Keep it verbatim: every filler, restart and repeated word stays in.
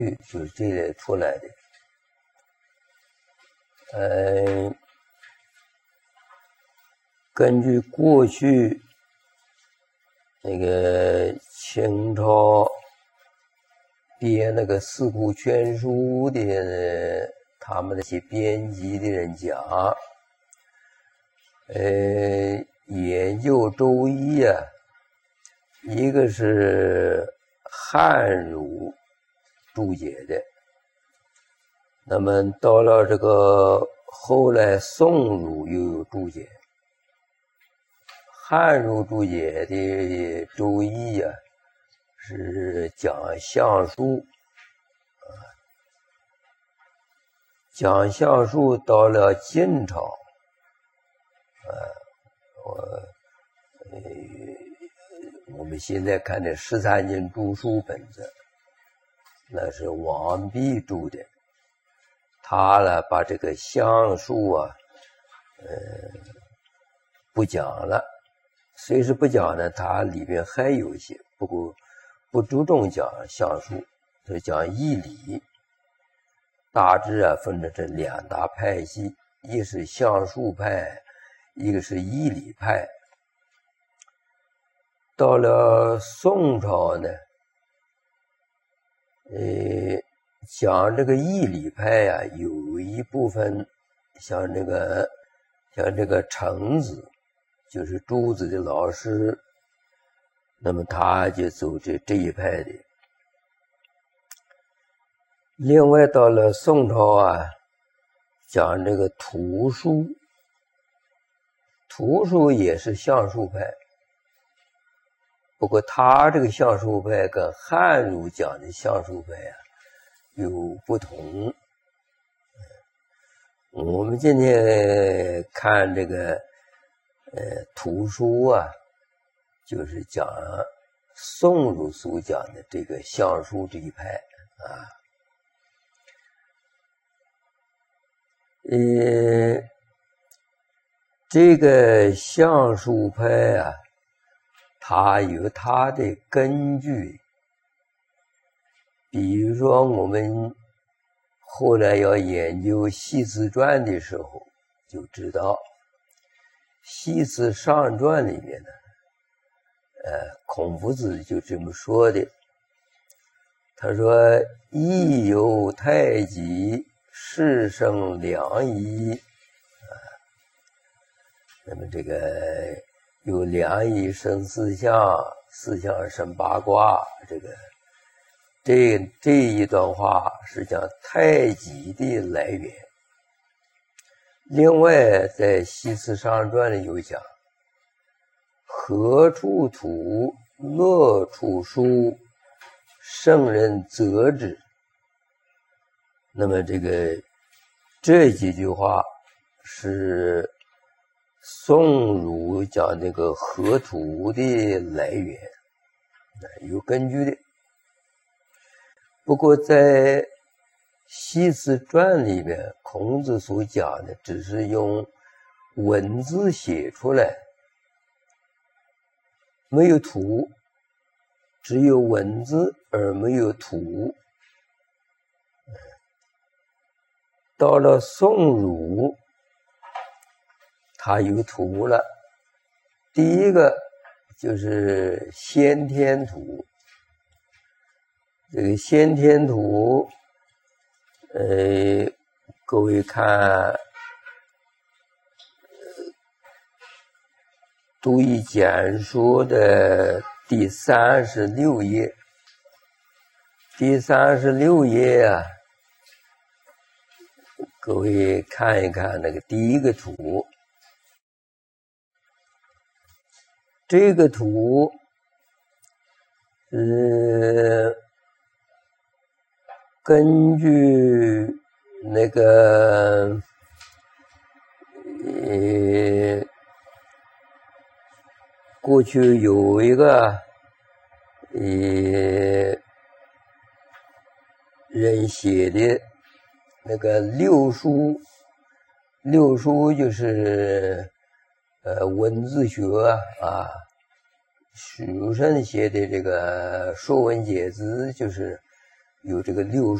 就是这类出来的。呃，根据过去那个清朝编那个《四库全书》的，他们那些编辑的人讲，呃，研究周易啊，一个是汉儒注解的，那么到了这个后来宋儒又有注解。汉儒注解的周易啊，是讲象数，啊，讲象数到了晋朝，啊，我呃，我们现在看的十三经注疏本子，那是王弼注的，他呢把这个象数啊，呃，不讲了。虽是不讲呢，它里面还有一些，不过不注重讲象数，就讲义理。大致啊分成这两大派系，一是象数派，一个是义理派。到了宋朝呢，呃，讲这个义理派啊，有一部分像这个像这个程子。就是朱子的老师，那么他就走这这一派的。另外到了宋朝啊，讲这个图书，图书也是象数派，不过他这个象数派跟汉儒讲的象数派啊有不同。我们今天看这个呃，图书啊，就是讲宋儒所讲的这个象数这一派啊。呃，这个象数派啊，它有它的根据。比如说，我们后来要研究《系辞传》的时候，就知道。系辞上传里面呢，呃，孔夫子就这么说的。他说：“亦有太极，是生两仪。”啊，那么这个有两仪生四象，四象生八卦。这个这这一段话是讲太极的来源。另外，在《系辞上传》里有讲：“何处图，乐处书，圣人择之。”那么这个这几句话是宋儒讲这个河图的来源，有根据的。不过在系辞传里面，孔子所讲的只是用文字写出来，没有图，只有文字而没有图。到了宋儒，他有图了。第一个就是先天图，这个先天图。呃，各位看，呃，读易简说的第三十六页，第三十六页啊，各位看一看那个第一个图，这个图，呃。根据那个呃，过去有一个呃人写的那个六书，六书就是呃文字学啊，许如生写的这个《说文解字》就是有这个六